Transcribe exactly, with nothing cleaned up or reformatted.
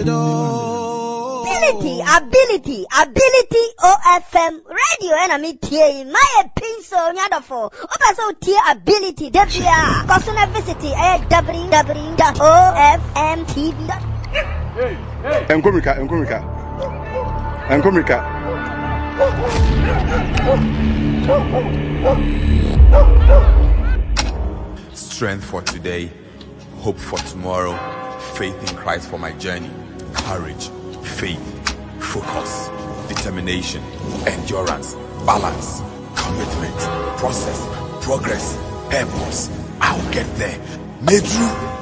Ability, ability, ability O F M radio and I'm here. My pencil, nyadofo. Opa so tier ability. Debia. Cosina visit at w w w dot o f m t v dot com. Hey, hey. Enkomika, enkomika. Enkomika. Strength for today, hope for tomorrow, faith in Christ for my journey, courage, faith, focus, determination, endurance, balance, commitment, process, progress, purpose. I'll get there. Medru.